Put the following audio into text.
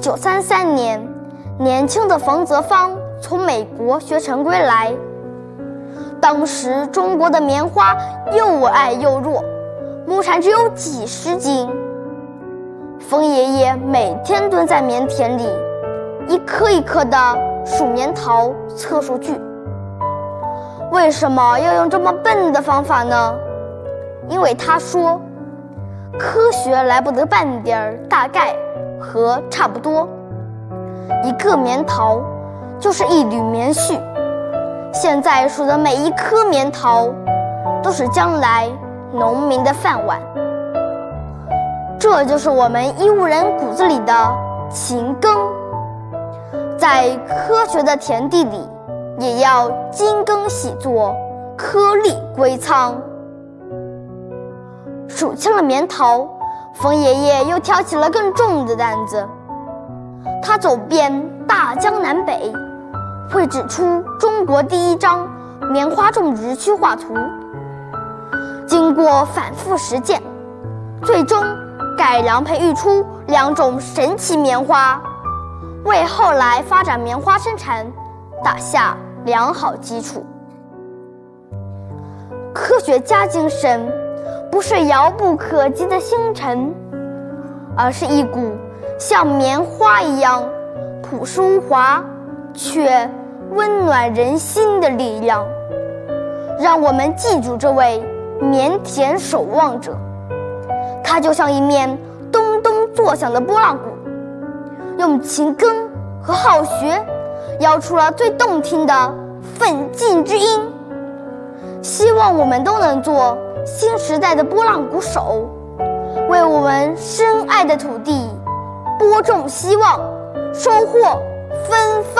1933年，年轻的冯泽芳从美国学成归来。当时中国的棉花又矮又弱，亩产只有几十斤。冯爷爷每天蹲在棉田里，一颗一颗地数棉桃、测数据。为什么要用这么笨的方法呢？因为他说，科学来不得半点大概和差不多。一个棉桃就是一缕棉絮，现在数的每一颗棉桃都是将来农民的饭碗。这就是我们医务人骨子里的勤耕，在科学的田地里也要精耕细作，颗粒归仓。数清了棉桃，冯爷爷又挑起了更重的担子。他走遍大江南北，绘制出中国第一张棉花种植区画图。经过反复实践，最终改良培育出2种神奇棉花，为后来发展棉花生产打下良好基础。科学家精神不是遥不可及的星辰，而是一股像棉花一样朴实无华却温暖人心的力量。让我们记住这位棉田守望者，他就像一面咚咚作响的拨浪鼓，用勤耕和好学摇出了最动听的奋进之音。希望我们都能做新时代的拨浪鼓手，为我们深爱的土地播种希望，收获芬芳。